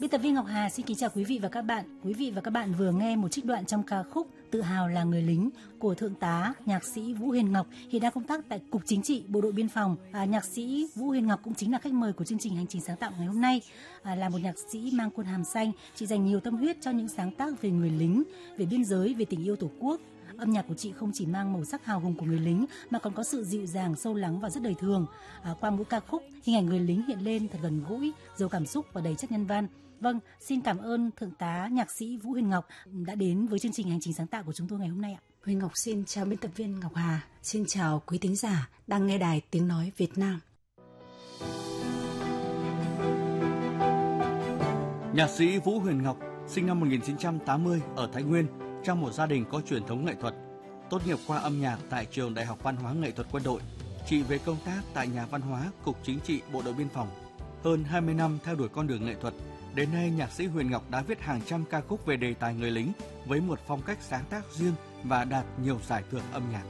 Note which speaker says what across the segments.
Speaker 1: Biên tập viên Ngọc Hà xin kính chào quý vị và các bạn. Quý vị và các bạn vừa nghe một trích đoạn trong ca khúc Tự hào là người lính của Thượng tá nhạc sĩ Vũ Huyền Ngọc, hiện đang công tác tại Cục Chính trị Bộ đội Biên phòng. Nhạc sĩ Vũ Huyền Ngọc cũng chính là khách mời của chương trình Hành trình sáng tạo ngày hôm nay. Là một nhạc sĩ mang quân hàm xanh, chị dành nhiều tâm huyết cho những sáng tác về người lính, về biên giới, về tình yêu Tổ quốc. Âm nhạc của chị không chỉ mang màu sắc hào hùng của người lính mà còn có sự dịu dàng, sâu lắng và rất đời thường. Qua mỗi ca khúc, hình ảnh người lính hiện lên thật gần gũi, giàu cảm xúc và đầy chất nhân văn. Vâng, xin cảm ơn Thượng tá nhạc sĩ Vũ Huyền Ngọc đã đến với chương trình Hành trình sáng tạo của chúng tôi ngày hôm nay ạ.
Speaker 2: Huyền Ngọc xin chào biên tập viên Ngọc Hà, xin chào quý thính giả đang nghe đài Tiếng Nói Việt Nam.
Speaker 3: Nhạc sĩ Vũ Huyền Ngọc sinh năm 1980 ở Thái Nguyên, trong một gia đình có truyền thống nghệ thuật. Tốt nghiệp qua âm nhạc tại Trường Đại học Văn hóa Nghệ thuật Quân đội. Chị về công tác tại Nhà văn hóa Cục Chính trị Bộ đội Biên phòng. Hơn 20 năm theo đuổi con đường nghệ thuật, đến nay nhạc sĩ Huyền Ngọc đã viết hàng trăm ca khúc về đề tài người lính với một phong cách sáng tác riêng và đạt nhiều giải thưởng âm nhạc.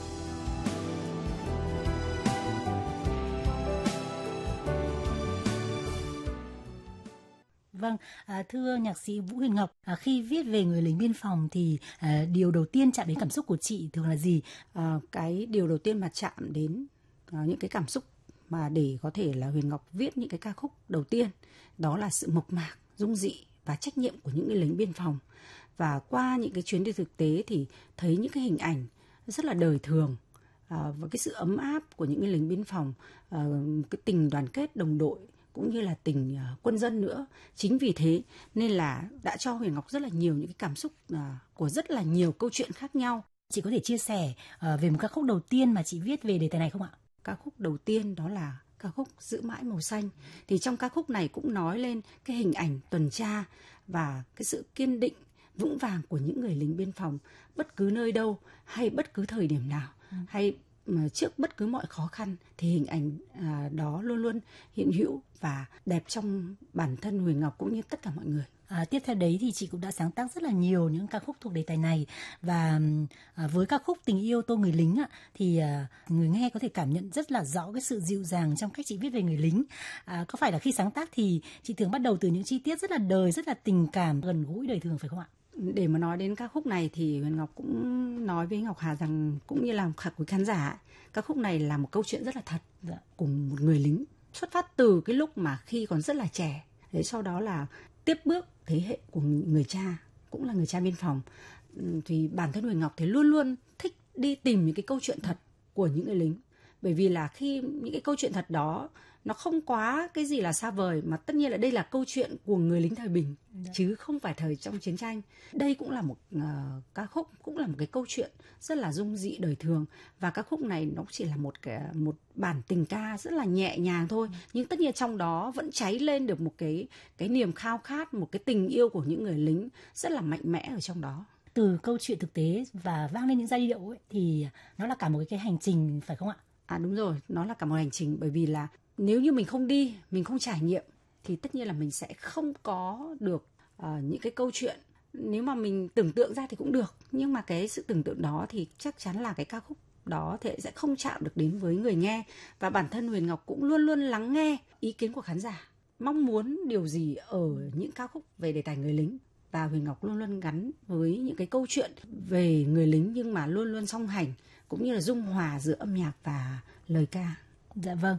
Speaker 1: Vâng, thưa nhạc sĩ Vũ Huyền Ngọc, khi viết về người lính biên phòng thì điều đầu tiên chạm đến cảm xúc của chị thường là gì?
Speaker 2: Cái điều đầu tiên mà chạm đến những cái cảm xúc mà để có thể là Huyền Ngọc viết những cái ca khúc đầu tiên, đó là sự mộc mạc, dung dị và trách nhiệm của những người lính biên phòng. Và qua những cái chuyến đi thực tế thì thấy những cái hình ảnh rất là đời thường và cái sự ấm áp của những người lính biên phòng, cái tình đoàn kết đồng đội cũng như là tình quân dân nữa. Chính vì thế nên là đã cho Huyền Ngọc rất là nhiều những cái cảm xúc của rất là nhiều câu chuyện khác nhau.
Speaker 1: Chị có thể chia sẻ về một ca khúc đầu tiên mà chị viết về đề tài này không ạ?
Speaker 2: Ca khúc đầu tiên đó là ca khúc Giữ mãi màu xanh. Thì trong ca khúc này cũng nói lên cái hình ảnh tuần tra và cái sự kiên định, vững vàng của những người lính biên phòng bất cứ nơi đâu hay bất cứ thời điểm nào hay trước bất cứ mọi khó khăn thì hình ảnh đó luôn luôn hiện hữu và đẹp trong bản thân Huyền Ngọc cũng như tất cả mọi người.
Speaker 1: Tiếp theo đấy thì chị cũng đã sáng tác rất là nhiều những ca khúc thuộc đề tài này, và với ca khúc Tình yêu tôi người lính thì người nghe có thể cảm nhận rất là rõ cái sự dịu dàng trong cách chị viết về người lính. Có phải là khi sáng tác thì chị thường bắt đầu từ những chi tiết rất là đời, rất là tình cảm, gần gũi đời thường phải không ạ?
Speaker 2: Để mà nói đến ca khúc này thì Huyền Ngọc cũng nói với Ngọc Hà rằng cũng như là quý khán giả, ca khúc này là một câu chuyện rất là thật của một người lính xuất phát từ cái lúc mà khi còn rất là trẻ, để sau đó là tiếp bước thế hệ của người cha, cũng là người cha biên phòng. Thì bản thân Huyền Ngọc thì luôn luôn thích đi tìm những cái câu chuyện thật của những người lính, bởi vì là khi những cái câu chuyện thật đó nó không quá cái gì là xa vời, mà tất nhiên là đây là câu chuyện của người lính thời bình chứ không phải thời trong chiến tranh. Đây cũng là một ca khúc, cũng là một cái câu chuyện rất là dung dị đời thường, và ca khúc này nó chỉ là một bản tình ca rất là nhẹ nhàng thôi, nhưng tất nhiên trong đó vẫn cháy lên được một cái niềm khao khát, một cái tình yêu của những người lính rất là mạnh mẽ ở trong đó.
Speaker 1: Từ câu chuyện thực tế và vang lên những giai điệu ấy, thì nó là cả một cái hành trình phải không ạ?
Speaker 2: Đúng rồi, nó là cả một hành trình, bởi vì là nếu như mình không đi, mình không trải nghiệm thì tất nhiên là mình sẽ không có được những cái câu chuyện. Nếu mà mình tưởng tượng ra thì cũng được, nhưng mà cái sự tưởng tượng đó thì chắc chắn là cái ca khúc đó thì sẽ không chạm được đến với người nghe. Và bản thân Huyền Ngọc cũng luôn luôn lắng nghe ý kiến của khán giả, mong muốn điều gì ở những ca khúc về đề tài người lính. Và Huyền Ngọc luôn luôn gắn với những cái câu chuyện về người lính, nhưng mà luôn luôn song hành, cũng như là dung hòa giữa âm nhạc và lời ca.
Speaker 1: Dạ vâng.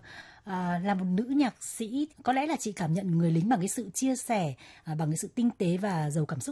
Speaker 1: Là một nữ nhạc sĩ, có lẽ là chị cảm nhận người lính bằng cái sự chia sẻ, bằng cái sự tinh tế và giàu cảm xúc